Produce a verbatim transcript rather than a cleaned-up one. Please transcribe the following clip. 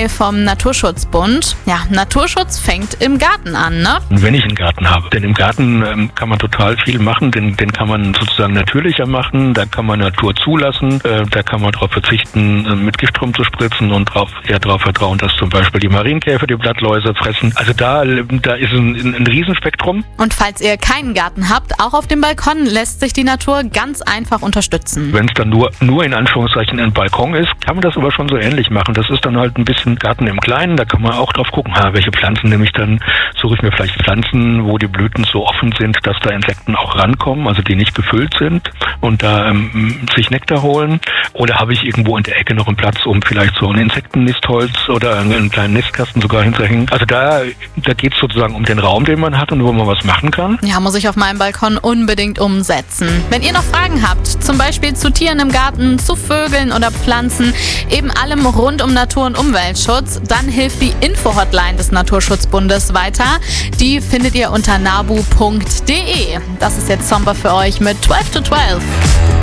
dabei vom Naturschutzbund. Ja, Naturschutz fängt im Garten an, ne? Wenn ich einen Garten habe. Denn im Garten ähm, kann man total viel machen, den, den kann man sozusagen natürlicher machen, da kann man Natur zulassen, äh, da kann man darauf verzichten, äh, mit Gift rumzuspritzen und drauf, eher darauf vertrauen, dass zum Beispiel die Marienkäfer die Blattläuse fressen. Also da, da ist ein, ein, ein Riesenspektrum. Und falls ihr keinen Garten habt, auch auf dem Balkon lässt sich die Natur ganz einfach unterstützen. Wenn es dann nur, nur in Anführungszeichen ein Balkon ist, kann man das aber schon so ähnlich machen. Das ist dann halt ein bisschen Garten im Kleinen, da kann man auch drauf gucken, ha, welche Pflanzen nehme ich dann, suche ich mir vielleicht Pflanzen, wo die Blüten so offen sind, dass da Insekten auch rankommen, also die nicht gefüllt sind und da ähm, sich Nektar holen. Oder habe ich irgendwo in der Ecke noch einen Platz, um vielleicht so ein Insektennisthholz oder einen kleinen Nistkasten sogar hinzuhängen. Also da, da geht es sozusagen um den Raum, den man hat und wo man was machen kann. Ja, muss ich auf meinem Balkon unbedingt umsetzen. Wenn ihr noch Fragen habt, zum Beispiel zu Tieren im Garten, zu Vögeln oder Pflanzen, eben allem rund um Natur- und Umweltschutz, dann hilft die Info-Hotline des Naturschutzbundes weiter. Die findet ihr unter nabu punkt de. Das ist jetzt Zomba für euch mit zwölf to zwölf.